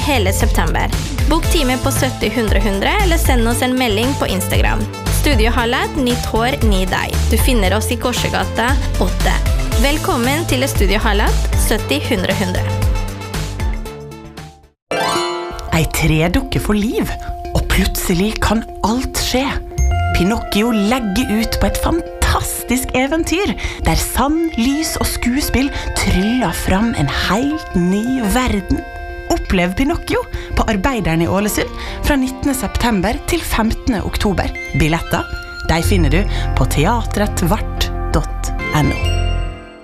hele september. Bok time på 70 100 100 eller send oss en melding på Instagram. Studio Hallat, nytt hår, ny deg. Du finner oss i Korsegata 8. Velkommen til Studio Hallat, 70 100 100. Ei tredukke for liv, og plutselig kan alt skje. Pinocchio legger ut på et fantastisk eventyr, der sand, lys og skuespill tryller fram en helt ny verden. Opplev Pinocchio på Arbeideren i Ålesund fra 19. september til 15. oktober. Billetter, de finner du på teatretvart.no.